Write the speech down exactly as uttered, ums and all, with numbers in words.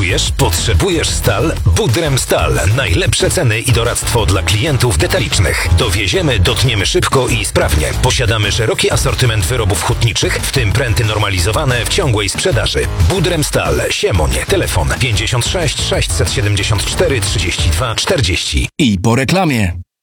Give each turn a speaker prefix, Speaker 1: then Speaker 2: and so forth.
Speaker 1: Potrzebujesz? Potrzebujesz stal? Budrem Stal. Najlepsze ceny i doradztwo dla klientów detalicznych. Dowieziemy, dotniemy szybko i sprawnie. Posiadamy szeroki asortyment wyrobów hutniczych, w tym pręty normalizowane w ciągłej sprzedaży. Budrem Stal. Siemoń. Telefon pięćdziesiąt sześć sześćset siedemdziesiąt cztery trzydzieści dwa czterdzieści.
Speaker 2: I po reklamie.